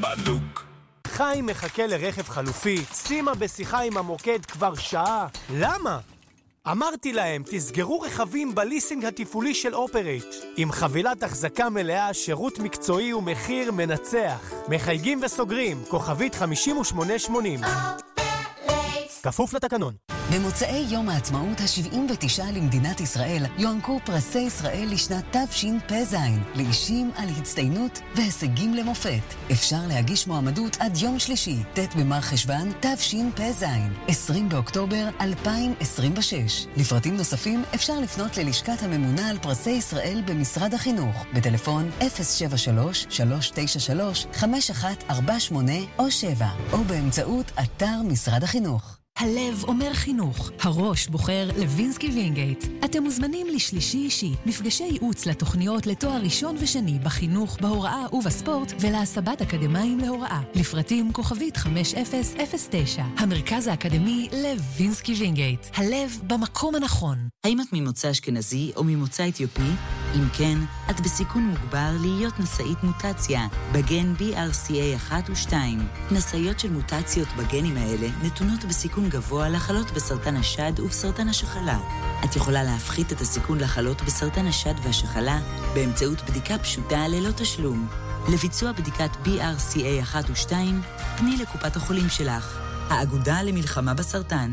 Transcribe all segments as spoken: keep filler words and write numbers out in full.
בלוק. חיים מחכה לרכב חלופי, שימה בשיחה עם המוקד כבר שעה. למה? אמרתי להם, תסגרו רכבים בליסינג התפעולי של אופרייט. עם חבילת החזקה מלאה, שירות מקצועי ומחיר מנצח. מחייגים וסוגרים, כוכבית חמישים ושמונה שמונים. כפוף לתקנון. במוצאי יום העצמאות ה-שבעים ותשע למדינת ישראל יוענקו פרסי ישראל לשנת תשפ"ז לאישים על הצטיינות והישגים למופת. אפשר להגיש מועמדות עד יום שלישי, ט' במר חשוון תשפ"ז, עשרים באוקטובר אלפיים עשרים ושש. לפרטים נוספים אפשר לפנות ללשכת הממונה על פרסי ישראל במשרד החינוך בטלפון אפס שבע שלוש שלוש תשע שלוש חמש אחת ארבע שמונה או שבע או באמצעות אתר משרד החינוך. הלב אומר חינוך, הראש בוחר לוינסקי וינגייט. אתם מוזמנים לשלישי אישי, מפגשי ייעוץ לתוכניות לתואר ראשון ושני בחינוך, בהוראה ובספורט ולהסבת אקדמיים להוראה. לפרטים כוכבית חמש אפס אפס תשע. המרכז האקדמי לוינסקי וינגייט. הלב במקום הנכון. האם את ממוצא אשכנזי או ממוצא אתיופי? אם כן, את בסיכון מוגבר להיות נשאית מוטציה בגן בי אר סי איי אחת ושתיים. נשאיות של מוטציות בגנים האלה נתונות בסיכון גבוה לחלות בסרטן השד ובסרטן השחלה. את יכולה להפחית את הסיכון לחלות בסרטן השד והשחלה באמצעות בדיקה פשוטה ללא תשלום. לביצוע בדיקת בי אר סי איי אחת ושתיים, פני לקופת החולים שלך. האגודה למלחמה בסרטן.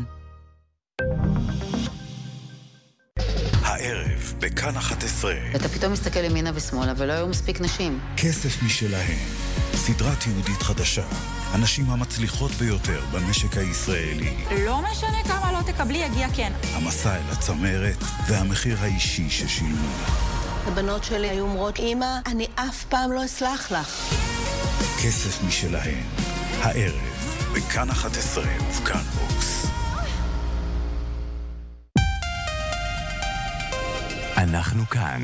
הערב בכאן אחת עשרה. אתה פתאום מסתכל ימינה ושמאלה ולא היו מספיק נשים. כסף משלהם. סדרה תיעודית חדשה. הנשים המצליחות ביותר במשק הישראלי. לא משנה כמה לא תקבלי, יגיע כן. המסע אל הצמרת והמחיר האישי ששילמו. הבנות שלי היו אומרות, אמא, אני אף פעם לא אסלח לך. כסף משלהם. הערב בכאן אחת עשרה ובכאן בוקס. אנחנו כאן.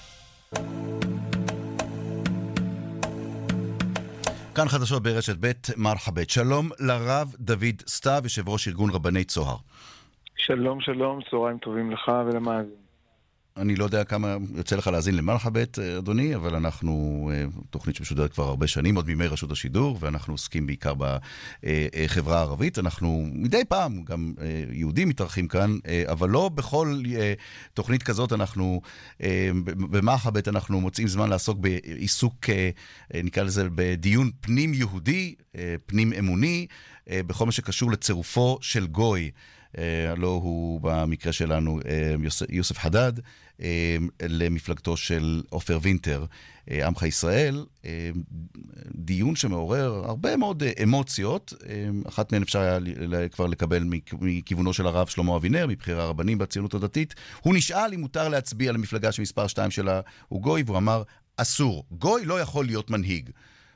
כאן חדשות ברשת ב' מרחבת. שלום לרב דוד סתיו, יושב ראש ארגון רבני צוהר. שלום, שלום, צהריים טובים לך ולמאזין. אני לא יודע כמה יוצא לך להאזין למרחבת, אדוני, אבל אנחנו תוכנית שמשודרת כבר הרבה שנים, עוד מימי רשות השידור, ואנחנו עוסקים בעיקר בחברה הערבית. אנחנו מדי פעם, גם יהודים מתארחים כאן, אבל לא בכל תוכנית כזאת אנחנו, במרחבת אנחנו מוצאים זמן לעסוק בעיסוק, נקרא לזה, בדיון פנים יהודי, פנים אמוני, בכל מה שקשור לצירופו של גוי. הלא הוא במקרה שלנו יוסף חדד למפלגתו של עופר וינטר, עמך ישראל. דיון שמעורר הרבה מאוד אמוציות. אחת מהן אפשר היה כבר לקבל מכיוונו של הרב שלמה אבינר, מבחיר הרבנים בציונות הדתית. הוא נשאל אם מותר להצביע למפלגה שמספר שתיים שלה הוא גוי, והוא אמר אסור, גוי לא יכול להיות מנהיג.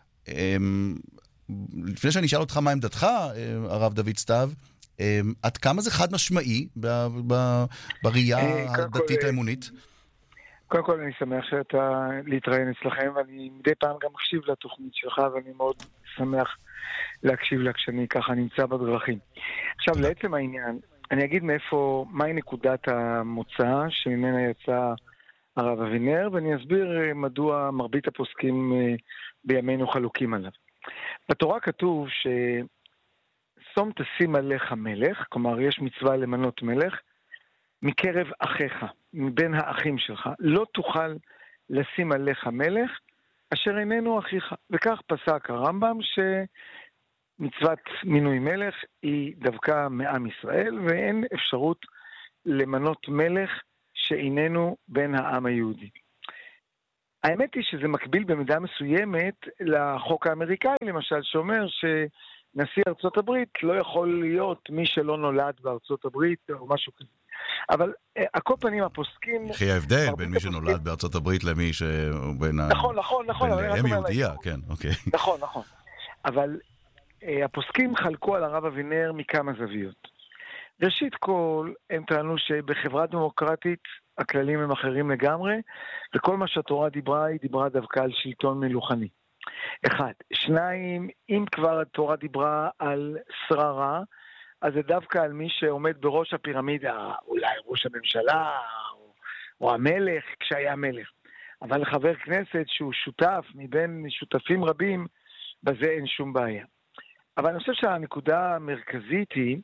לפני שאני אשאל אותך מה עמדתך, הרב דוד סתיו, עד כמה זה חד משמעי בראייה הדתית האמונית? קודם כל אני שמח שאתה להתראיין אצלכם, ואני מדי פעם גם מקשיב לתוכנית שלך, ואני מאוד שמח להקשיב לה כשאני ככה נמצא בדרכים. עכשיו לעצם העניין, אני אגיד מאיפה, מהי נקודת המוצא שממנה יצא הרב אבינר, ואני אסביר מדוע מרבית הפוסקים בימינו חלוקים עליו. בתורה כתוב ש שום תשים עליך מלך, כלומר יש מצווה למנות מלך, מקרב אחיך, מבין האחים שלך, לא תוכל לשים עליך מלך, אשר איננו אחיך. וכך פסק הרמב"ם שמצוות מינוי מלך היא דווקא מעם ישראל, ואין אפשרות למנות מלך שאיננו בין העם היהודי. האמת היא שזה מקביל במידה מסוימת לחוק האמריקאי, למשל, שאומר ש... נשיא ארצות הברית לא יכול להיות מי שלא נולד בארצות הברית או משהו כזה. אבל הכל פנים הפוסקים... אחי ההבדל בין מי שנולד בארצות הברית למי שבין... נכון, נכון, נכון. בין אם יהודייה, כן, אוקיי. נכון, נכון. אבל הפוסקים חלקו על הרב אבינר מכמה זוויות. ראשית כל, הם טענו שבחברה דמוקרטית הכללים הם אחרים לגמרי, וכל מה שהתורה דיברה, היא דיברה דווקא על שלטון מלוכני. אחד. שניים, אם כבר התורה דיברה על שררה, אז זה דווקא על מי שעומד בראש הפירמידה, אולי ראש הממשלה, או, או המלך, כשהיה מלך. אבל חבר כנסת שהוא שותף מבין שותפים רבים, בזה אין שום בעיה. אבל אני חושב שהנקודה המרכזית היא,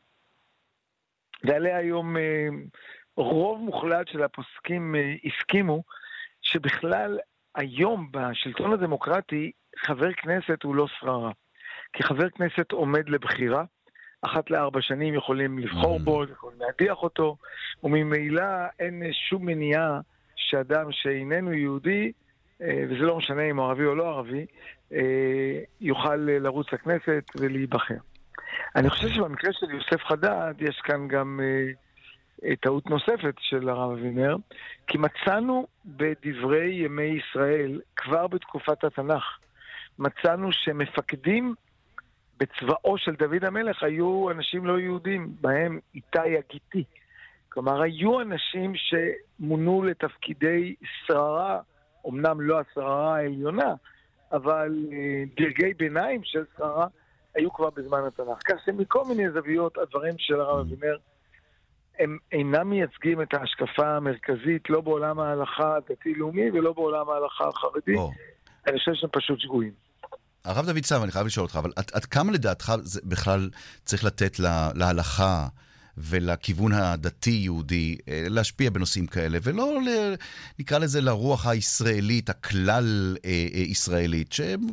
ועליה היום רוב מוחלט של הפוסקים הסכימו, שבכלל היום בשלטון הדמוקרטי חבר כנסת הוא לא שררה. כי חבר כנסת עומד לבחירה, אחת לארבע שנים יכולים לבחור בו, יכולים להדיח אותו, וממילא אין שום מניעה שאדם שאיננו יהודי, וזה לא משנה אם הוא ערבי או לא ערבי, יוכל לרוץ לכנסת ולהיבחר. אני חושב שבמקרה של יוסף חדד יש כאן גם טעות נוספת של הרב אבינר, כי מצאנו בדברי ימי ישראל, כבר בתקופת התנ"ך, מצאנו שמפקדים בצבאו של דוד המלך היו אנשים לא יהודים, בהם איתי הגיטי. כלומר, היו אנשים שמונו לתפקידי שררה, אמנם לא השררה העליונה, אבל דרגי ביניים של שררה היו כבר בזמן התנ"ך. כך שמכל מיני זוויות, הדברים של הרב אבינר, הם אינם מייצגים את ההשקפה המרכזית, לא בעולם ההלכה הדתי-לאומי ולא בעולם ההלכה החרדי. אני חושב שהם פשוט שגויים. הרב דוד סתיו, אני חייב לשאול אותך, אבל עד, עד כמה לדעתך זה בכלל צריך לתת לה, להלכה ולכיוון הדתי-יהודי להשפיע בנושאים כאלה, ולא נקרא לזה לרוח הישראלית, הכלל-ישראלית,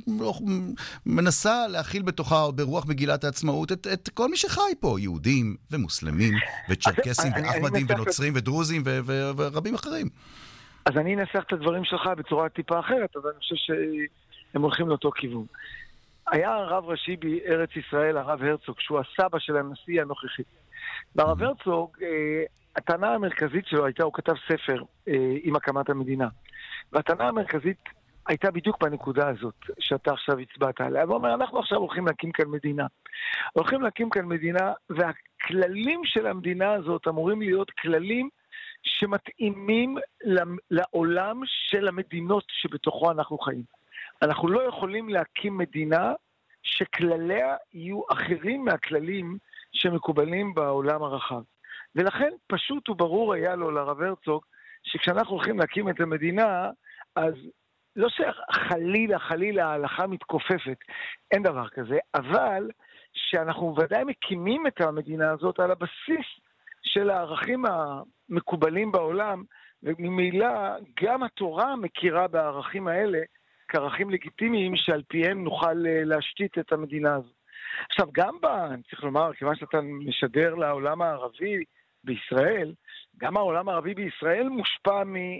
שמנסה להכיל בתוכה ברוח מגילת העצמאות את, את כל מי שחי פה, יהודים ומוסלמים וצ'רקסים ואחמדים ונוצרים ודרוזים ו- ו- ורבים אחרים. אז אני אנסח את הדברים שלך בצורה טיפה אחרת, אבל אני חושב שהם הולכים לאותו כיוון. היה הרב ראשי בארץ ישראל, הרב הרצוג, שהוא הסבא של הנשיא הנוכחי. והרב הרצוג, הטענה המרכזית שלו הייתה, הוא כתב ספר עם הקמת המדינה. והטענה המרכזית הייתה בדיוק בנקודה הזאת, שאתה עכשיו הצבעת עליה. הוא אומר, אנחנו עכשיו הולכים להקים כאן מדינה. הולכים להקים כאן מדינה, והכללים של המדינה הזאת אמורים להיות כללים שמתאימים לעולם של המדינות שבתוכו אנחנו חיים. אנחנו לא יכולים להקים מדינה שכלליה יהיו אחרים מהכללים שמקובלים בעולם הרחב. ולכן פשוט וברור היה לו לרב הרצוג, שכשאנחנו הולכים להקים את המדינה, אז לא שחלילה, חלילה ההלכה מתכופפת, אין דבר כזה, אבל שאנחנו ודאי מקימים את המדינה הזאת על הבסיס של הערכים המקובלים בעולם, וממילא גם התורה מכירה בערכים האלה, כערכים לגיטימיים שעל פיהם נוכל להשתית את המדינה הזאת. עכשיו, גם בה, אני צריך לומר, כיוון שאתה משדר לעולם הערבי בישראל, גם העולם הערבי בישראל מושפע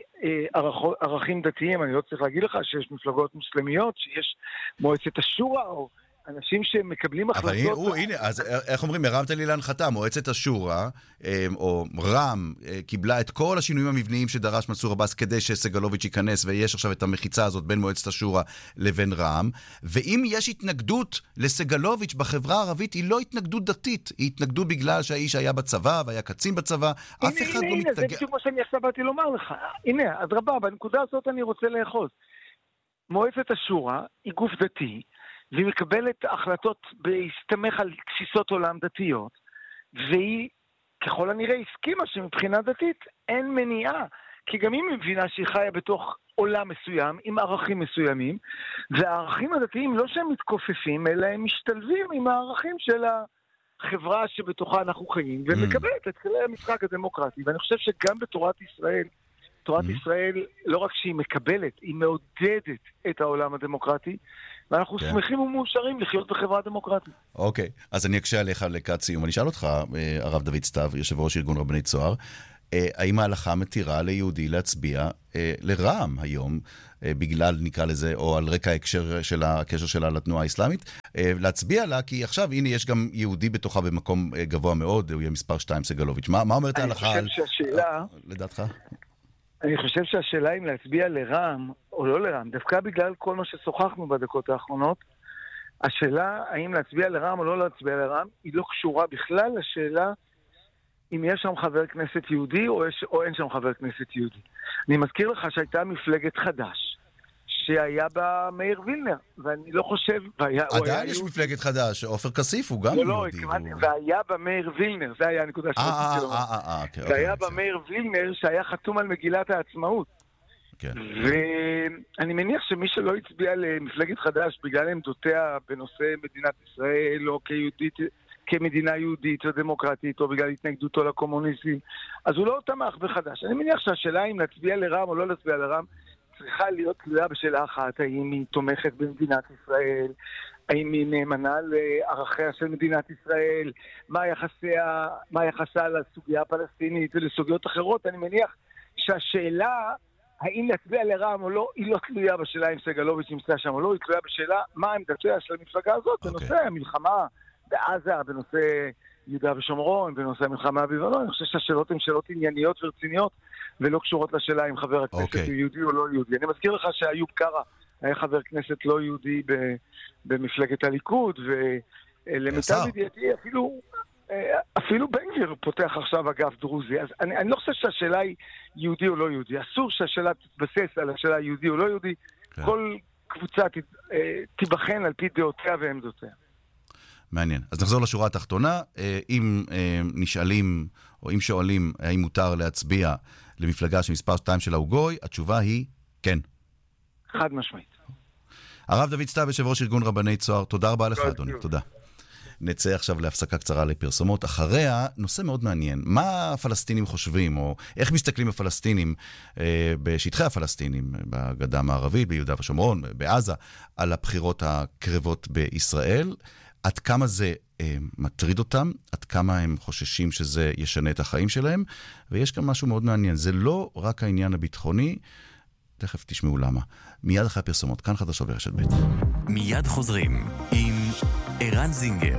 מערכים דתיים. אני לא צריך להגיד לך שיש מפלגות מוסלמיות, שיש מועצת השורא, או אנשים שמקבלים החלטות... אבל הוא, הנה, אז איך אומרים, הרמת לי להנחתה, מועצת השורא, או רם, קיבלה את כל השינויים המבניים שדרש מנסור עבאס כדי שסגלוביץ' ייכנס, ויש עכשיו את המחיצה הזאת בין מועצת השורא לבין רם, ואם יש התנגדות לסגלוביץ' בחברה הערבית, היא לא התנגדות דתית, היא התנגדות בגלל שהאיש היה בצבא, והיה קצין בצבא, אף אחד לא מתנגד... זה בדיוק מה שאני עכשיו באתי לומר לך. הנה, אז רבה, בנקודה הזאת אני רוצה לאחוז. מועצת השורא היא גוף דתי, והיא מקבלת החלטות בהסתמך על תפיסות עולם דתיות, והיא ככל הנראה הסכימה שמבחינה דתית אין מניעה, כי גם היא מבינה שהיא חיה בתוך עולם מסוים, עם ערכים מסוימים, והערכים הדתיים לא שהם מתכופפים, אלא הם משתלבים עם הערכים של החברה שבתוכה אנחנו חיים, ומקבלת את כלי המשחק הדמוקרטי. ואני חושב שגם בתורת ישראל, תורת ישראל לא רק שהיא מקבלת, היא מעודדת את העולם הדמוקרטי, ואנחנו כן. שמחים ומאושרים לחיות בחברה דמוקרטית. אוקיי, אז אני אקשה עליך לקראת סיום. אני אשאל אותך, הרב דוד סתיו, יושב ראש ארגון רבני צוהר, האם ההלכה מתירה ליהודי להצביע לרע"מ היום, בגלל, נקרא לזה, או על רקע הקשר שלה, הקשר שלה לתנועה האסלאמית, להצביע לה, כי עכשיו, הנה, יש גם יהודי בתוכה במקום גבוה מאוד, הוא יהיה מספר שתיים סגלוביץ'. מה, מה אומרת ההלכה? אני חושב שהשאלה... לדעתך? אני חושב שהשאלה אם להצביע לרע"מ או לא לרע"מ, דווקא בגלל כל מה ששוחחנו בדקות האחרונות, השאלה האם להצביע לרע"מ או לא להצביע לרע"מ, היא לא קשורה בכלל לשאלה אם יש שם חבר כנסת יהודי או, יש, או אין שם חבר כנסת יהודי. אני מזכיר לך שהייתה מפלגת חד"ש, שהיה בה מאיר וילנר, ואני לא חושב... עדיין יש מפלגת חד"ש, עופר כסיף הוא גם יהודי. והיה בה מאיר וילנר, זה היה הנקודה שרציתי לומר. והיה בה מאיר וילנר שהיה חתום על מגילת העצמאות. כן. ואני מניח שמי שלא הצביע למפלגת חד"ש בגלל עמדותיה בנושא מדינת ישראל, או כיהודית, כמדינה יהודית ודמוקרטית, או בגלל התנגדותו לקומוניסטים, אז הוא לא תמך בחד"ש. אני מניח שהשאלה אם להצביע לרע"מ או לא להצביע לרע"מ, צריכה להיות תלויה בשאלה אחת, האם היא תומכת במדינת ישראל, האם היא נאמנה לערכיה של מדינת ישראל, מה יחסיה, מה יחסה לסוגיה הפלסטינית ולסוגיות אחרות. אני מניח שהשאלה האם להצביע לרע"מ או לא, היא לא תלויה בשאלה אם סגלוביץ' נמצא שם או לא, היא תלויה בשאלה מה עמדתיה של המפלגה הזאת, okay. בנושא המלחמה בעזה, בנושא יהודה ושומרון, בנושא המלחמה בלבנון. אני חושב שהשאלות הן שאלות ענייניות ורציניות, ולא קשורות לשאלה אם חבר הכנסת okay. הוא יהודי או לא יהודי. אני מזכיר לך שאיוב קרא היה חבר כנסת לא יהודי במפלגת הליכוד, ולמיטב ידיעתי אפילו, אפילו בן גביר פותח עכשיו אגף דרוזי. אז אני, אני לא חושב שהשאלה היא יהודי או לא יהודי. אסור שהשאלה תתבסס על השאלה יהודי או לא יהודי. כן. כל קבוצה תיבחן על פי דעותיה ועמדותיה. מעניין. אז נחזור לשורה התחתונה. אם נשאלים, או אם שואלים, האם מותר להצביע למפלגה שמספר שתיים של האוגוי, התשובה היא כן. חד משמעית. הרב דוד סתיו, יושב ראש ארגון רבני צוהר, תודה רבה לך, אדוני. תודה. נצא עכשיו להפסקה קצרה לפרסומות. אחריה, נושא מאוד מעניין. מה הפלסטינים חושבים, או איך מסתכלים הפלסטינים אה, בשטחי הפלסטינים, בגדה המערבית, ביהודה ושומרון, בעזה, על הבחירות הקרבות בישראל. עד כמה זה אה, מטריד אותם, עד כמה הם חוששים שזה ישנה את החיים שלהם, ויש גם משהו מאוד מעניין. זה לא רק העניין הביטחוני, תכף תשמעו למה. מיד אחרי הפרסומות, כאן חדשות ברשת ב'. מיד חוזרים עם ערן זינגר.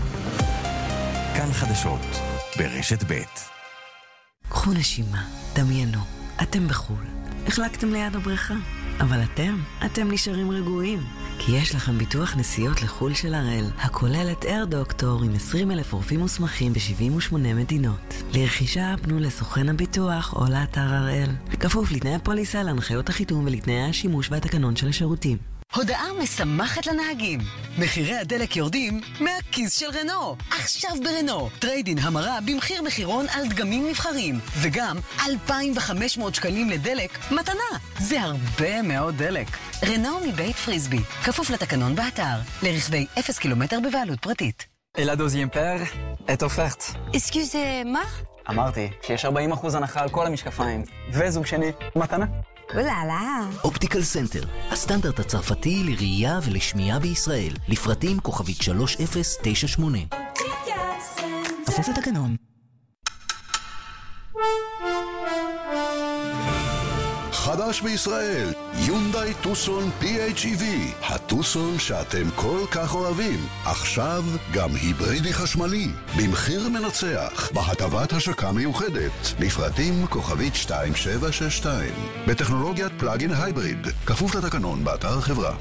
כאן חדשות ברשת ב'. קחו נשימה, דמיינו, אתם בחול. החלקתם ליד הבריכה, אבל אתם, אתם נשארים רגועים. כי יש לכם ביטוח נסיעות לחול של הראל, הכולל את אייר דוקטור עם עשרים אלף רופאים מוסמכים ב-שבעים ושמונה מדינות. לרכישה פנו לסוכן הביטוח או לאתר הראל. כפוף לתנאי הפוליסה, להנחיות החיתום ולתנאי השימוש והתקנון של השירותים. הודעה משמחת לנהגים. מחירי הדלק יורדים מהכיס של רנו. עכשיו ברנו. טריידין המרה במחיר מחירון על דגמים נבחרים. וגם אלפיים וחמש מאות שקלים לדלק מתנה. זה הרבה מאוד דלק. רנו מבית פריסבי. כפוף לתקנון באתר. לרכבי אפס קילומטר בבעלות פרטית. אלה דוזיין פר, את אופרט. אסקיוזה, מה? אמרתי שיש ארבעים אחוז הנחה על כל המשקפיים. וזוג שני, מתנה. וואלה. אופטיקל סנטר, הסטנדרט הצרפתי לראייה ולשמיעה בישראל. לפרטים כוכבית שלוש אפס תשע שמונה. כפוף לתקנון. חדש בישראל, יונדאי טוסון פי אייץ' אי וי, הטוסון שאתם כל כך אוהבים. עכשיו גם היברידי חשמלי, במחיר מנצח, בהטבת השקה מיוחדת. לפרטים כוכבית שתיים שבע שש שתיים, בטכנולוגיית פלאגין הייבריד, כפוף לתקנון באתר החברה.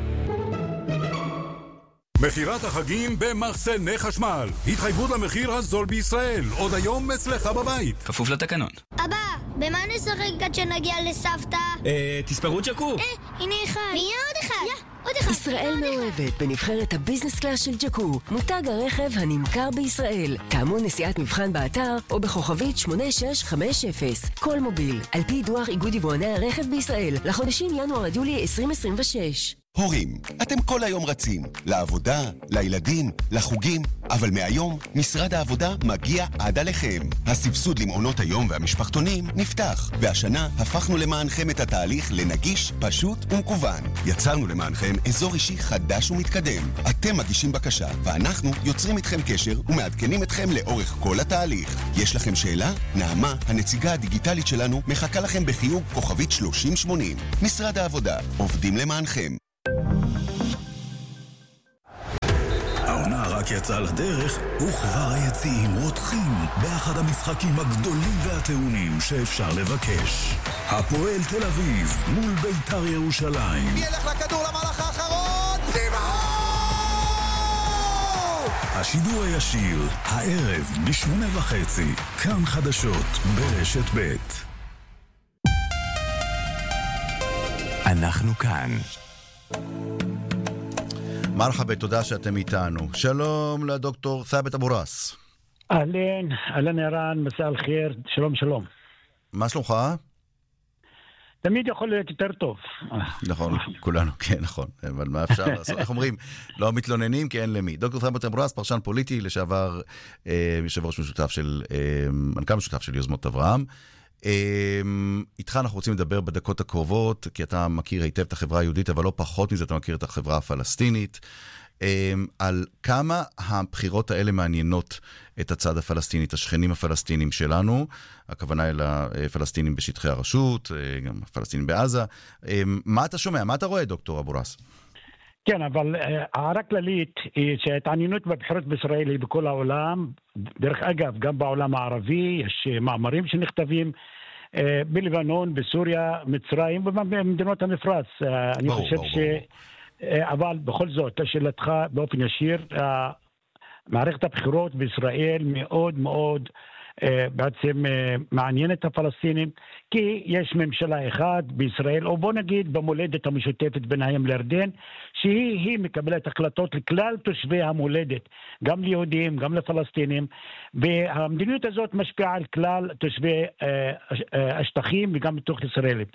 מחירת החגים במחסני חשמל. התחייבות למחיר הזול בישראל. עוד היום אצלך בבית. כפוף לתקנון. אבא, במה נשחק עד שנגיע לסבתא? אה, תספרו ג'קו. אה, הנה אחד. מי עוד אחד? יא, עוד אחד. ישראל מאוהבת בנבחרת הביזנס קלאס של ג'קו. מותג הרכב הנמכר בישראל. טעמו נסיעת מבחן באתר או בכוכבית שמונה שש חמש אפס. כל מוביל. על פי דוח איגוד יבואני הרכב בישראל. לחודשים ינואר עד יולי עשרים עשרים ושש. הורים, אתם כל היום רצים, לעבודה, לילדים, לחוגים, אבל מהיום משרד העבודה מגיע עד עליכם. הסבסוד למעונות היום והמשפחתונים נפתח, והשנה הפכנו למענכם את התהליך לנגיש, פשוט ומקוון. יצרנו למענכם אזור אישי חדש ומתקדם. אתם מגישים בקשה, ואנחנו יוצרים איתכם קשר ומעדכנים אתכם לאורך כל התהליך. יש לכם שאלה? נעמה, הנציגה הדיגיטלית שלנו, מחכה לכם בחיוג כוכבית שלושים שמונים. משרד העבודה, עובדים למענכם. העונה רק יצאה לדרך, וכבר היציעים רותחים באחד המשחקים הגדולים והטעונים שאפשר לבקש. הפועל תל אביב מול בית"ר ירושלים. ילך לכדור למהלך האחרון, זימהו! השידור הישיר, הערב בשמונה וחצי, כאן חדשות ברשת ב'. אנחנו כאן. מרחבה, תודה שאתם איתנו. שלום לדוקטור ת'אבת אבו ראס. אהלן, אהלן ערן, מסע אל חיר, שלום שלום. מה שלומך? תמיד יכול להיות יותר טוב. נכון, כולנו, כן, נכון. אבל מה אפשר לעשות? איך אומרים? לא מתלוננים כי אין למי. דוקטור חיים אברהם, פרשן פוליטי, לשעבר יושב ראש משותף של, מנכ"ל משותף של יוזמות אברהם. איתך אנחנו רוצים לדבר בדקות הקרובות, כי אתה מכיר היטב את החברה היהודית, אבל לא פחות מזה אתה מכיר את החברה הפלסטינית. על כמה הבחירות האלה מעניינות את הצד הפלסטיני, את השכנים הפלסטינים שלנו, הכוונה היא לפלסטינים בשטחי הרשות, גם הפלסטינים בעזה. מה אתה שומע? מה אתה רואה, דוקטור אבו ראס? כן, אבל הערה כללית היא שההתעניינות בבחירות בישראל היא בכל העולם. דרך אגב, גם בעולם הערבי יש מאמרים שנכתבים בלבנון, בסוריה, מצרים ובמדינות המפרץ. אני חושב ש... אבל בכל זאת, לשאלתך באופן ישיר, מערכת הבחירות בישראל מאוד מאוד בעצם מעניינת את הפלסטינים, כי יש ממשלה אחת בישראל, או בוא נגיד במולדת המשותפת בין הים לירדן, שהיא היא מקבלת החלטות לכלל תושבי המולדת, גם ליהודים, גם לפלסטינים, והמדיניות הזאת משפיעה על כלל תושבי השטחים וגם בתוך ישראלים.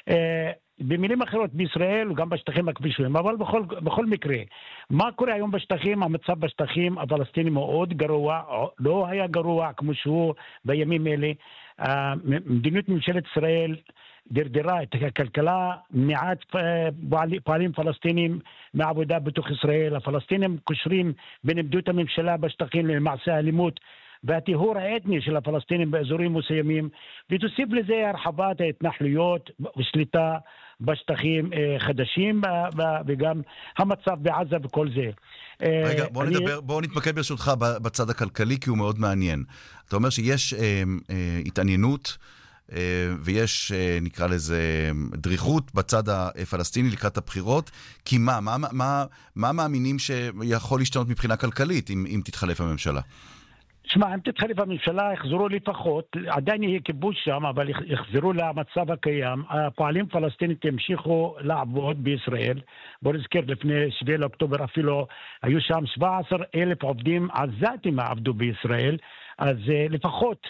במילים אחרות, בישראל וגם בשטחים הכבושים, אבל בכל, בכל מקרה, מה קורה היום בשטחים? המצב בשטחים הפלסטינים מאוד גרוע, לא היה גרוע כמו שהוא בימים אלה. מדיניות ממשלת ישראל דרדרה את הכלכלה, מעט פועלים פלסטינים מעבודה בתוך ישראל, הפלסטינים קושרים בין עמדות הממשלה בשטחים למעשה האלימות, והטיהור האתני של הפלסטינים באזורים מסוימים, ותוסיף לזה הרחבת ההתנחלויות ושליטה בשטחים חדשים, וגם המצב בעזה וכל זה. רגע, בוא אני... נדבר, בוא נתמקד ברשותך בצד הכלכלי, כי הוא מאוד מעניין. אתה אומר שיש אה, אה, התעניינות, אה, ויש, אה, נקרא לזה, דריכות בצד הפלסטיני לקראת הבחירות, כי מה, מה, מה, מה מאמינים שיכול להשתנות מבחינה כלכלית, אם, אם תתחלף הממשלה? שמע, אם תתחלף הממשלה, יחזרו לפחות, עדיין יהיה כיבוש שם, אבל יחזרו למצב הקיים. הפועלים פלסטינית ימשיכו לעבוד בישראל. בוא נזכר, לפני שבעה לאוקטובר אפילו היו שם שבעה עשר אלף עובדים עזתים עבדו בישראל. אז לפחות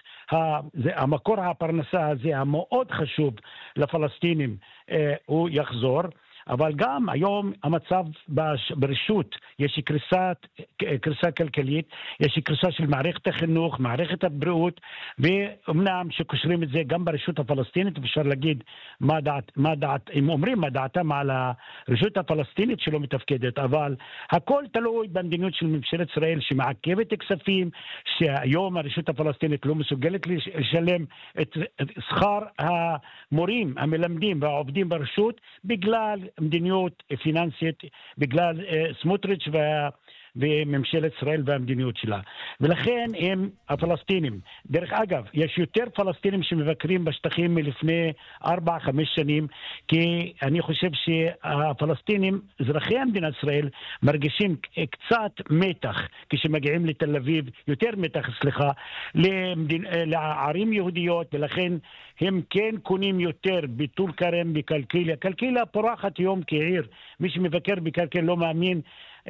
המקור הפרנסה הזה, המאוד חשוב לפלסטינים, הוא יחזור. אבל גם היום המצב ברשות, יש קריסה, קריסה כלכלית, יש קריסה של מערכת החינוך, מערכת הבריאות, ואומנם שקושרים את זה גם ברשות הפלסטינית, אפשר להגיד מה דעת, מה דעת, אם אומרים מה דעתם על הרשות הפלסטינית שלא מתפקדת, אבל הכל תלוי במדיניות של ממשלת ישראל שמעכבת כספים, שהיום הרשות הפלסטינית לא מסוגלת לשלם את שכר המורים, המלמדים והעובדים ברשות, בגלל מדיניות פיננסית, בגלל סמוטריץ' וה... וממשלת ישראל והמדיניות שלה. ולכן הם הפלסטינים. דרך אגב, יש יותר פלסטינים שמבקרים בשטחים מלפני ארבע, חמש שנים, כי אני חושב שהפלסטינים, אזרחי המדינת ישראל, מרגישים קצת מתח כשמגיעים לתל אביב, יותר מתח, סליחה, למדינ... לערים יהודיות, ולכן הם כן קונים יותר בטול כרם, בקלקיליה. קלקיליה פורחת יום כעיר. מי שמבקר בקלקיליה לא מאמין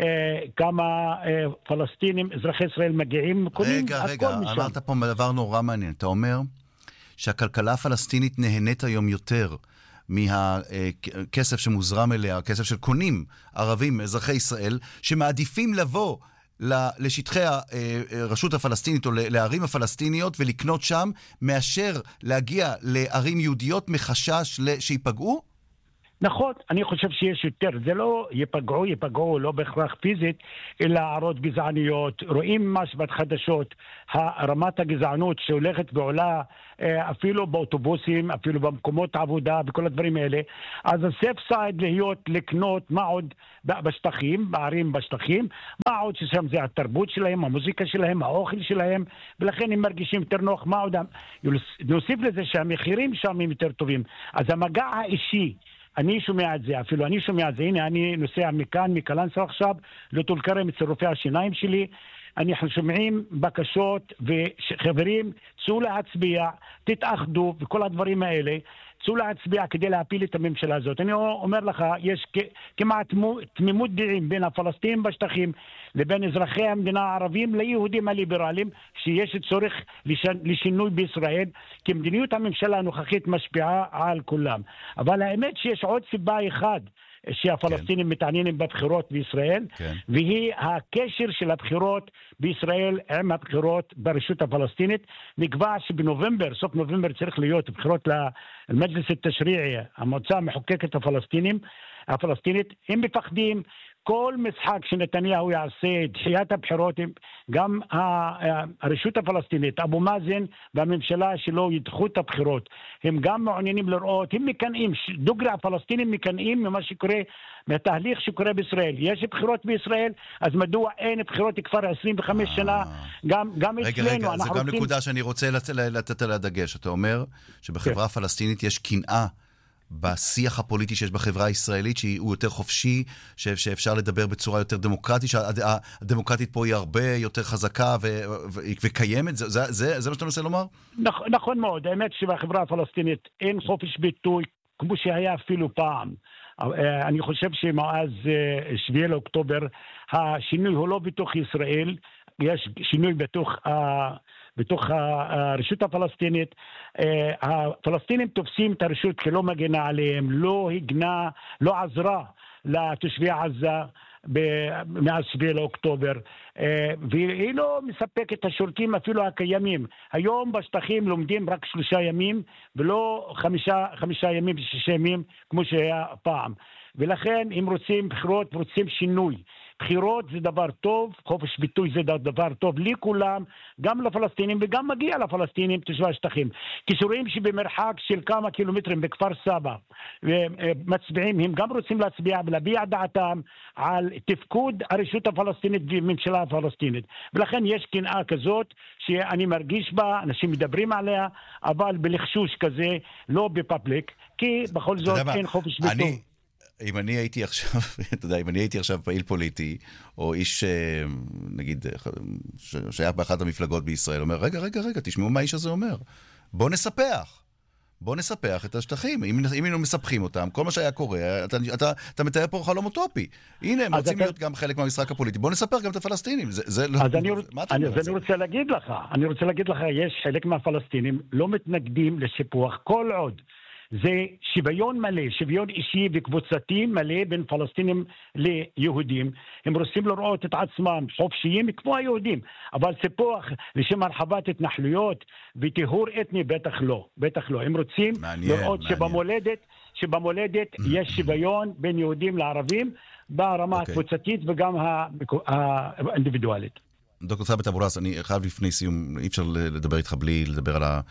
כמה פלסטינים, אזרחי ישראל מגיעים, קונים רגע, רגע, אמרת פה דבר נורא מעניין. אתה אומר שהכלכלה הפלסטינית נהנית היום יותר מהכסף שמוזרם אליה, הכסף של קונים ערבים, אזרחי ישראל, שמעדיפים לבוא לשטחי הרשות הפלסטינית או לערים הפלסטיניות ולקנות שם, מאשר להגיע לערים יהודיות מחשש שיפגעו? נכון, אני חושב שיש יותר, זה לא ייפגעו, ייפגעו לא בהכרח פיזית, אלא הערות גזעניות, רואים ממש בחדשות, רמת הגזענות שהולכת ועולה, אפילו באוטובוסים, אפילו במקומות העבודה, וכל הדברים האלה, אז הסייף סייד להיות לקנות מה עוד בשטחים, בערים בשטחים, מה עוד ששם זה התרבות שלהם, המוזיקה שלהם, האוכל שלהם, ולכן הם מרגישים יותר נוח, מה עוד, נוסיף לזה שהמחירים שם הם יותר טובים, אז המגע האישי, אני שומע את זה, אפילו אני שומע את זה, הנה אני נוסע מכאן, מקלנסווה עכשיו, לטול כרם אצל רופאי השיניים שלי, אנחנו שומעים בקשות וחברים, צאו להצביע, תתאחדו וכל הדברים האלה, צאו להצביע כדי להפיל את הממשלה הזאת. אני אומר לך, יש כמעט תמימות דעים בין הפלסטינים בשטחים לבין אזרחי המדינה הערבים ליהודים הליברליים, שיש צורך לשינוי בישראל, כי מדיניות הממשלה הנוכחית משפיעה על כולם. אבל האמת שיש עוד סיבה אחת שהפלסטינים כן. מתעניינים בבחירות בישראל, כן. והיא הקשר של הבחירות בישראל עם הבחירות ברשות הפלסטינית. נקבע שבנובמבר, סוף נובמבר צריך להיות בחירות למג'לס התשריעי, המועצה המחוקקת הפלסטינים, הפלסטינית. הם מפחדים כל משחק שנתניהו יעשה, דחיית הבחירות, גם הרשות הפלסטינית, אבו מאזן והממשלה שלו ידחו את הבחירות. הם גם מעוניינים לראות, הם מקנאים, דוגרי הפלסטינים מקנאים ממה שקורה, מהתהליך שקורה בישראל. יש בחירות בישראל, אז מדוע אין בחירות כבר עשרים וחמש שנה, גם, גם רגע, אצלנו. רגע, זו גם רוצים... נקודה שאני רוצה לתת עליה דגש. אתה אומר שבחברה הפלסטינית יש קנאה בשיח הפוליטי שיש בחברה הישראלית, שהוא יותר חופשי, שאפשר לדבר בצורה יותר דמוקרטית, שהדמוקרטית פה היא הרבה יותר חזקה וקיימת. זה, זה, זה מה שאתה מנסה לומר? נכון, נכון מאוד. האמת שבחברה הפלסטינית אין חופש ביטוי כמו שהיה אפילו פעם. אני חושב שמאז שביעי לאוקטובר השינוי הוא לא בתוך ישראל, יש שינוי בתוך ה... בתוך הרשות הפלסטינית. הפלסטינים תופסים את הרשות כלא מגנה עליהם, לא הגנה, לא עזרה לתושבי עזה מאז שביעי לאוקטובר, והיא לא מספקת את השירותים אפילו הקיימים. היום בשטחים לומדים רק שלושה ימים ולא חמישה, חמישה ימים ושישה ימים כמו שהיה פעם, ולכן הם רוצים בחירות ורוצים שינוי. בחירות זה דבר טוב, חופש ביטוי זה דבר טוב לכולם, גם לפלסטינים, וגם מגיע לפלסטינים תושבי השטחים. כשרואים שבמרחק של כמה קילומטרים בכפר סבא מצביעים, הם גם רוצים להצביע ולהביע דעתם על תפקוד הרשות הפלסטינית והממשלה הפלסטינית. ולכן יש קנאה כזאת שאני מרגיש בה, אנשים מדברים עליה, אבל בלחשוש כזה, לא בפאבליק, כי בכל זאת אין חופש ביטוי. אני... אם אני הייתי עכשיו, אתה יודע, אם אני הייתי עכשיו פעיל פוליטי, או איש, נגיד, שהיה באחת המפלגות בישראל, אומר, רגע, רגע, רגע, תשמעו מה האיש הזה אומר. בוא נספח. בוא נספח את השטחים. אם, אם היינו מספחים אותם, כל מה שהיה קורה, אתה, אתה, אתה מתאר פה חלום אוטופי. הנה, הם רוצים אתה... להיות גם חלק מהמשחק הפוליטי. בוא נספח גם את הפלסטינים. זה, זה לא... אז אני, אני, אז אני רוצה להגיד לך, אני רוצה להגיד לך, יש חלק מהפלסטינים לא מתנגדים לסיפוח כל עוד. זה שוויון מלא, שוויון אישי וקבוצתי מלא בין פלסטינים ליהודים. הם רוצים לראות את עצמם חופשיים כמו היהודים, אבל סיפוח לשם הרחבת התנחלויות וטיהור אתני בטח לא, בטח לא. הם רוצים מעניין, לראות מעניין. שבמולדת, שבמולדת יש שוויון בין יהודים לערבים ברמה okay. הקבוצתית וגם האינדיבידואלית. דוקטור סאבט אבו ראס, אני חייב לפני סיום, אי אפשר לדבר איתך בלי לדבר על ה...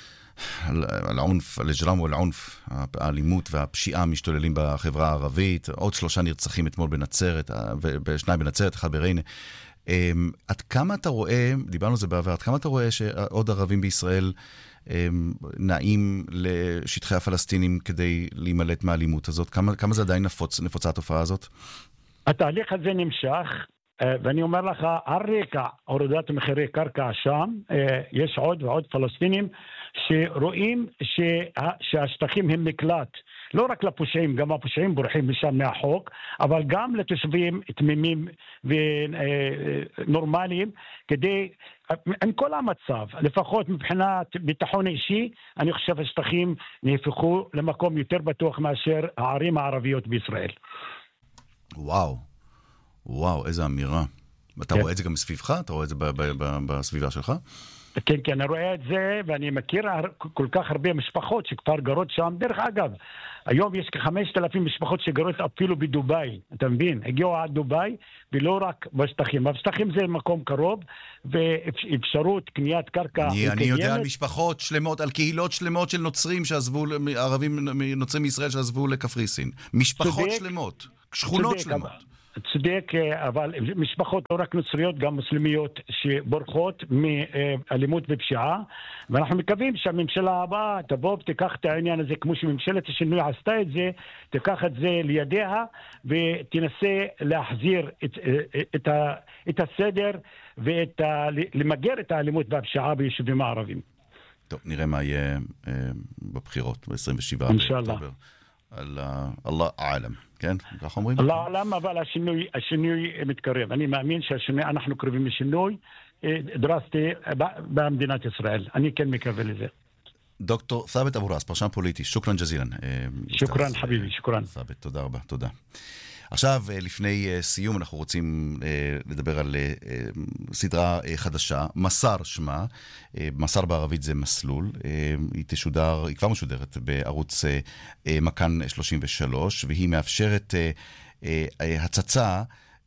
על העונף, על הג'רם והעונף, האלימות והפשיעה משתוללים בחברה הערבית. עוד שלושה נרצחים אתמול בנצרת, ושניים בנצרת, אחד בריינה. עד כמה אתה רואה, דיברנו על זה בעבר, עד כמה אתה רואה שעוד ערבים בישראל נעים לשטחי הפלסטינים כדי להימלט מהאלימות הזאת? כמה, כמה זה עדיין נפוץ, נפוצה התופעה הזאת? התהליך הזה נמשך, ואני אומר לך, על רקע הורדת מחירי קרקע שם, יש עוד ועוד פלסטינים שרואים שהשטחים הם מקלט, לא רק לפושעים, גם הפושעים בורחים משם מהחוק, אבל גם לתושבים תמימים ונורמליים, כדי, עם כל המצב, לפחות מבחינת ביטחון אישי, אני חושב השטחים נהפכו למקום יותר בטוח מאשר הערים הערביות בישראל. וואו, וואו, איזה אמירה. אתה רואה את זה גם מסביבך? אתה רואה את זה בסביבה שלך? כן, כן, אני רואה את זה, ואני מכיר כל כך הרבה משפחות שכבר גרות שם. דרך אגב, היום יש כ-חמשת אלפים משפחות שגרות אפילו בדוביי, אתה מבין? הגיעו עד דוביי, ולא רק בשטחים. בשטחים זה מקום קרוב, ואפשרות קניית קרקע. אני, אני יודע על משפחות שלמות, על קהילות שלמות של נוצרים שעזבו, ערבים נוצרים מישראל שעזבו לקפריסין. משפחות צודק, שלמות, שכונות צודק, שלמות. אבל... צודק, אבל משפחות לא רק נוצריות, גם מוסלמיות שבורחות מאלימות ופשיעה, ואנחנו מקווים שהממשלה הבאה תבוא ותיקח את העניין הזה, כמו שממשלת השינוי עשתה את זה, תיקח את זה לידיה ותנסה להחזיר את, את, את הסדר ולמגר את האלימות והפשיעה ביישובים הערבים. טוב, נראה מה יהיה בבחירות, ב-עשרים ושבעה באוקטובר. אללה אעלם, כן? כך אומרים? אללה אעלם, אבל השינוי, השינוי מתקרב. אני מאמין שהשינוי, אנחנו קרובים לשינוי דרסטי במדינת ישראל. אני כן מקווה לזה. דוקטור ת'אבת אבו ראס, פרשן פוליטי, שוקרן ג'זילן. שוקרן חביבי, שוקרן. ת'אבת, תודה רבה, תודה. עכשיו, לפני סיום, אנחנו רוצים לדבר על סדרה חדשה, מסר שמה, מסר בערבית זה מסלול, היא תשודר, היא כבר משודרת בערוץ מכאן שלושים ושלוש, והיא מאפשרת הצצה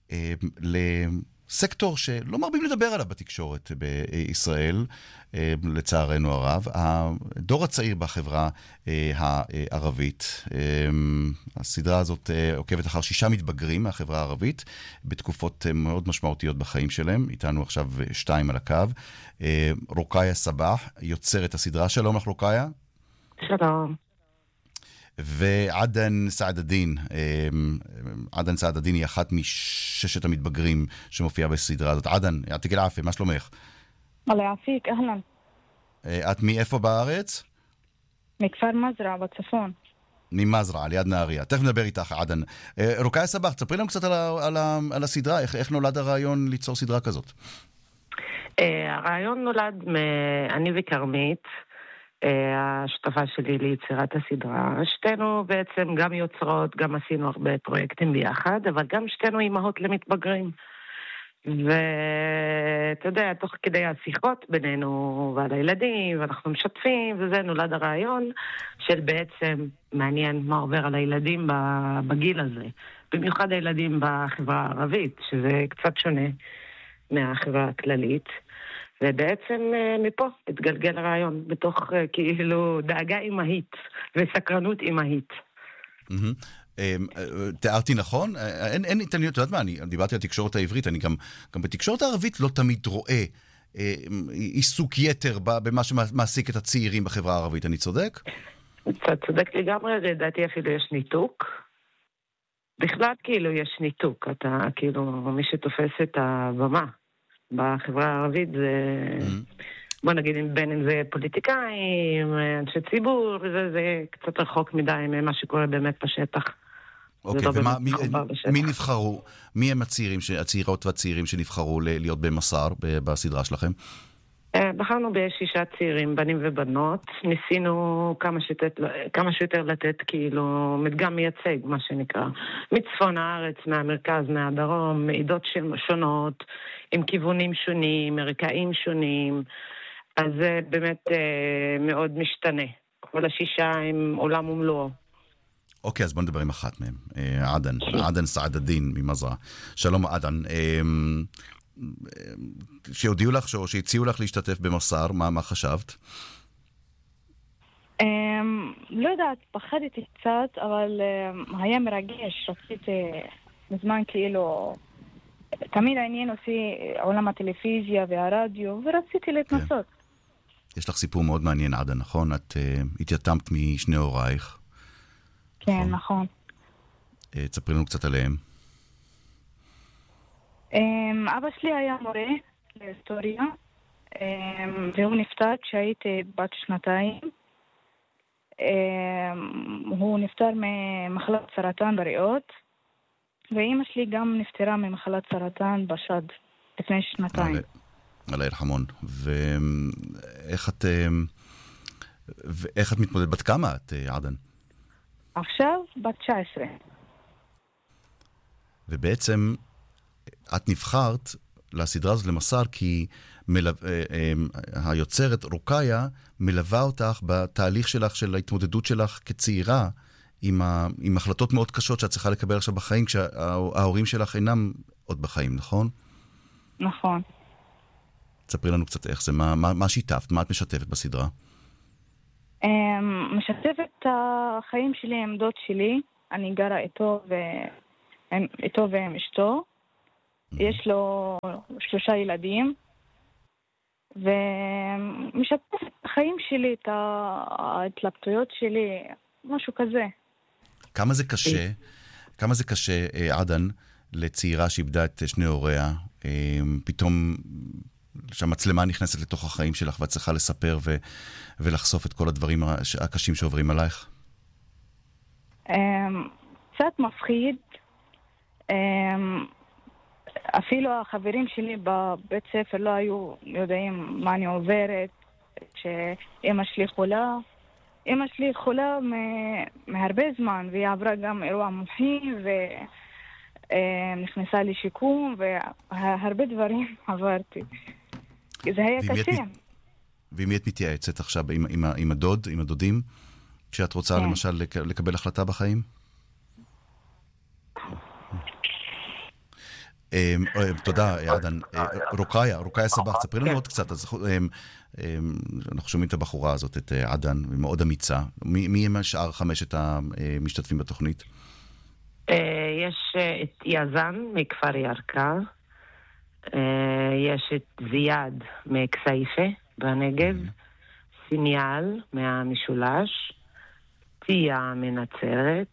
לסקטור שלא מרבים לדבר עליו בתקשורת בישראל, לצערנו הרב, הדור הצעיר בחברה הערבית. הסדרה הזאת עוקבת אחר שישה מתבגרים מהחברה הערבית, בתקופות מאוד משמעותיות בחיים שלהם. איתנו עכשיו שתיים על הקו. רוקאיה סבח, יוצרת הסדרה. שלום לך רוקאיה. שלום. ועדן סעדדין, עדן סעדדין היא אחת מששת המתבגרים שמופיעה בסדרה הזאת. עדן, יעתיק אל-עפי, מה שלומך? الله يعافيك أهلا. את מאיפה בארץ? מכפר מזרע בצפון. ממזרע, ליד נהריה. תכף נדבר איתך, עדן. רוקאיה סבח, תספרי לנו קצת על, על, על הסדרה, איך, איך נולד הרעיון ליצור סדרה כזאת? הרעיון נולד מאני וקרמית, השותפה שלי ליצירת הסדרה. שתינו בעצם גם יוצרות, גם עשינו הרבה פרויקטים ביחד, אבל גם שתינו אימהות למתבגרים. ואתה יודע, תוך כדי השיחות בינינו ועל הילדים, ואנחנו משתפים, וזה נולד הרעיון של בעצם מעניין מה עובר על הילדים בגיל הזה. במיוחד הילדים בחברה הערבית, שזה קצת שונה מהחברה הכללית. ובעצם מפה התגלגל הרעיון, בתוך כאילו דאגה אימהית וסקרנות אימהית. תיארתי נכון? אין, אין התעניינות, את יודעת מה, אני דיברתי על התקשורת העברית, אני גם, גם בתקשורת הערבית לא תמיד רואה עיסוק יתר במה שמעסיק את הצעירים בחברה הערבית, אני צודק? אתה צודק לגמרי, לדעתי אפילו יש ניתוק. בכלל כאילו יש ניתוק, אתה כאילו מי שתופס את הבמה בחברה הערבית זה... בוא נגיד, בין אם זה פוליטיקאים, אנשי ציבור, וזה זה קצת רחוק מדי ממה שקורה באמת בשטח. אוקיי, ומה, מי, מי נבחרו, מי הם הצעירים, הצעירות והצעירים שנבחרו להיות במסר בסדרה שלכם? בחרנו בשישה צעירים, בנים ובנות. ניסינו כמה שיותר, כמה שיותר לתת כאילו מדגם מייצג, מה שנקרא. מצפון הארץ, מהמרכז, מהדרום, מעידות שונות, עם כיוונים שונים, מרקעים שונים. אז זה באמת אה, מאוד משתנה. כל השישה הם עולם ומלואו. אוקיי, אז בוא נדבר עם אחת מהם. אה, עדן, עדן סעדדין ממזרע. שלום עדן. אה, שהודיעו לך, או שהציעו לך להשתתף במסר, מה, מה חשבת? אה, לא יודעת, פחדתי קצת, אבל אה, היה מרגש. רציתי מזמן כאילו... תמיד העניין אותי עולם הטלוויזיה והרדיו, ורציתי להתנסות. יש לך סיפור מאוד מעניין, עדה, נכון? את uh, התייתמת משני הורייך. כן, נכון. נכון. Uh, תספרי לנו קצת עליהם. Um, אבא שלי היה מורה להיסטוריה, um, והוא נפטר כשהייתי בת שנתיים. Um, הוא נפטר ממחלת סרטן בריאות, ואימא שלי גם נפטרה ממחלת סרטן בשד לפני שנתיים. אללה ירחמון. ואיך את ואיך את מתמודדת? בת כמה את, עדן? עכשיו בת תשע עשרה. ובעצם את נבחרת לסדרה הזאת למסר כי מלו... היוצרת רוקאיה מלווה אותך בתהליך שלך, של ההתמודדות שלך כצעירה, עם, ה... עם החלטות מאוד קשות שאת צריכה לקבל עכשיו בחיים, כשההורים שלך אינם עוד בחיים, נכון? נכון. תספרי לנו קצת איך זה, מה, מה, מה שיתפת, מה את משתפת בסדרה? משתפת את החיים שלי, העמדות שלי. אני גרה איתו, ו... איתו ועם אשתו. יש לו שלושה ילדים. ומשתפת את החיים שלי, את ההתלבטויות שלי, משהו כזה. כמה זה קשה, כמה זה קשה, עדן, לצעירה שאיבדה את שני הוריה, פתאום שהמצלמה נכנסת לתוך החיים שלך, ואת צריכה לספר ו, ולחשוף את כל הדברים הקשים שעוברים עלייך? קצת מפחיד. אפילו החברים שלי בבית ספר לא היו יודעים מה אני עוברת, שאמא שלי חולה. אמא שלי חולה מהרבה זמן, והיא עברה גם אירוע מוחי, ונכנסה לשיקום, והרבה דברים עברתי. זה היה קשה. ועם מי את מתייעצת עכשיו? עם, עם, עם הדוד, עם הדודים? כשאת רוצה כן. למשל לקבל החלטה בחיים? תודה, עדן. רוקאיה, רוקאיה סבח, ספרי לנו עוד קצת. אנחנו שומעים את הבחורה הזאת, את עדן, מאוד אמיצה. מי הם שאר חמשת המשתתפים בתוכנית? יש את יזן מכפר ירקה, יש את זיאד מכסייפה בנגב, סיניאל מהמשולש, תיה מנצרת,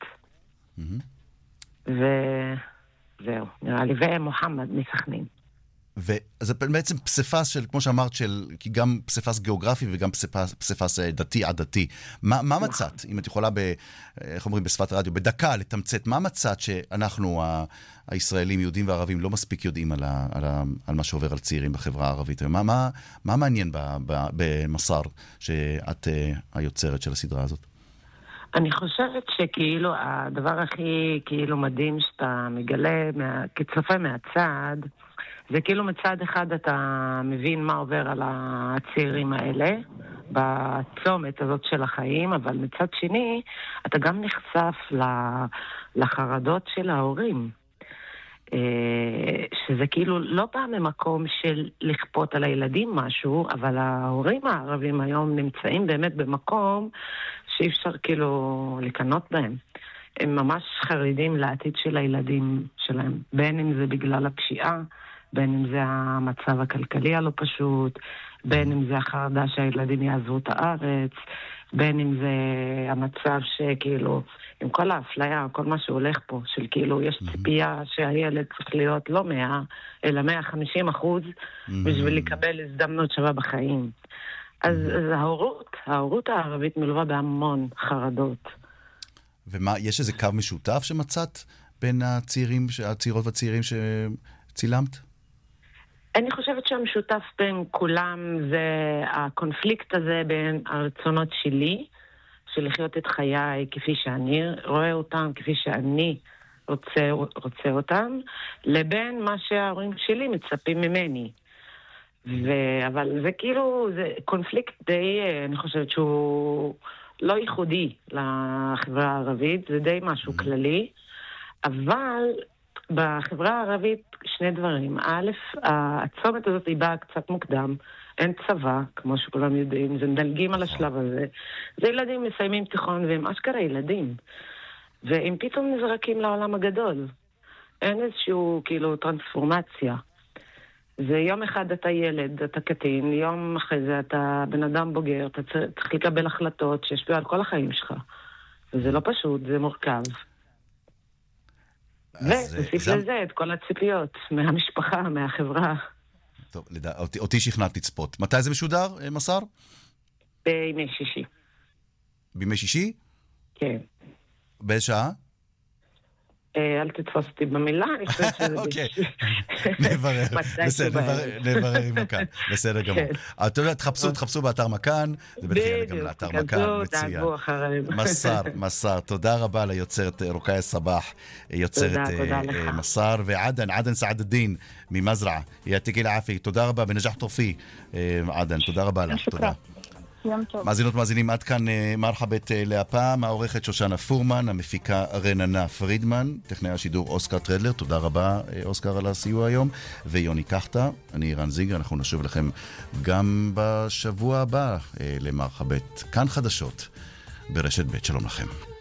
ו... זהו, נראה לי, ומוחמד מסכנין. וזה בעצם פספס של, כמו שאמרת, של, כי גם פספס גיאוגרפי וגם פספס, פספס דתי עדתי. מה, מה מצאת, אם את יכולה, ב, איך אומרים בשפת הרדיו, בדקה לתמצת, מה מצאת שאנחנו, ה, הישראלים, יהודים וערבים, לא מספיק יודעים על, ה, על, ה, על מה שעובר על צעירים בחברה הערבית? מה, מה, מה מעניין ב, ב, במסר שאת היוצרת של הסדרה הזאת? אני חושבת שכאילו הדבר הכי כאילו מדהים שאתה מגלה מה, כצופה מהצד, זה כאילו מצד אחד אתה מבין מה עובר על הצעירים האלה בצומת הזאת של החיים, אבל מצד שני אתה גם נחשף לחרדות של ההורים, שזה כאילו לא בא ממקום של לכפות על הילדים משהו, אבל ההורים הערבים היום נמצאים באמת במקום שאי אפשר כאילו לקנות בהם. הם ממש חרדים לעתיד של הילדים שלהם, בין אם זה בגלל הפשיעה, בין אם זה המצב הכלכלי הלא פשוט, בין אם זה החרדה שהילדים יעזבו את הארץ, בין אם זה המצב שכאילו, עם כל האפליה, כל מה שהולך פה, של כאילו יש ציפייה שהילד צריך להיות לא מאה, אלא מאה וחמישים אחוז, בשביל לקבל הזדמנות שווה בחיים. אז, אז ההורות, ההורות הערבית מלווה בהמון חרדות. ומה, יש איזה קו משותף שמצאת בין הצעירים, הצעירות והצעירים שצילמת? אני חושבת שהמשותף בין כולם זה הקונפליקט הזה בין הרצונות שלי, של לחיות את חיי כפי שאני רואה אותם, כפי שאני רוצה, רוצה אותם, לבין מה שההורים שלי מצפים ממני. ו... אבל זה כאילו, זה קונפליקט די, אני חושבת שהוא לא ייחודי לחברה הערבית, זה די משהו כללי, אבל בחברה הערבית שני דברים. א', הצומת הזאת היא באה קצת מוקדם, אין צבא, כמו שכולם יודעים, זה מדלגים על השלב הזה. זה ילדים מסיימים תיכון והם אשכרה ילדים, והם פתאום נזרקים לעולם הגדול. אין איזשהו כאילו טרנספורמציה. זה יום אחד אתה ילד, אתה קטין, יום אחרי זה אתה בן אדם בוגר, אתה צריך לקבל החלטות שישפיעו על כל החיים שלך. וזה לא פשוט, זה מורכב. ותוסיף לזה את כל הציפיות מהמשפחה, מהחברה. טוב, אותי שכנעת לצפות. מתי זה משודר, מסר? בימי שישי. בימי שישי? כן. באיזה שעה? אל תתפוס אותי במילה, אני חושבת שזה... אוקיי, נברר, בסדר, נברר עם מכאן, בסדר גמור. אתה יודע, תחפשו, תחפשו באתר מכאן, זה בנחייה גם לאתר מכאן, מצוין. מסר, מסר, תודה רבה ליוצרת רוקאיה סבח, יוצרת מסר, ועדן, עדן סעד א-דין ממזרעה, יעתיק אל-עפי, תודה רבה, בנג'ח תופי, עדן, תודה רבה לך, תודה. מאזינות מאזינים, עד כאן מרחבת להפעם, העורכת שושנה פורמן, המפיקה רננה פרידמן, טכנאי השידור אוסקר טרדלר, תודה רבה אוסקר על הסיוע היום, ויוני קחטה, אני ערן זינגר, אנחנו נשוב לכם גם בשבוע הבא למרחבת כאן חדשות ברשת ב', שלום לכם.